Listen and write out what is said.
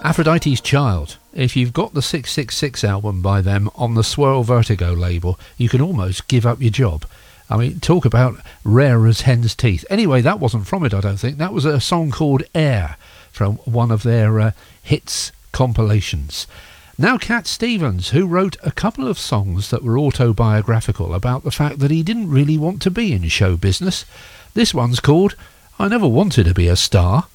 Aphrodite's Child. If you've got the 666 album by them on the Swirl Vertigo label, you can almost give up your job. I mean, talk about rare as hen's teeth. Anyway, that wasn't from it, I don't think. That was a song called Air from one of their hits compilations. Now Cat Stevens, who wrote a couple of songs that were autobiographical about the fact that he didn't really want to be in show business. This one's called I Never Wanted to Be a Star.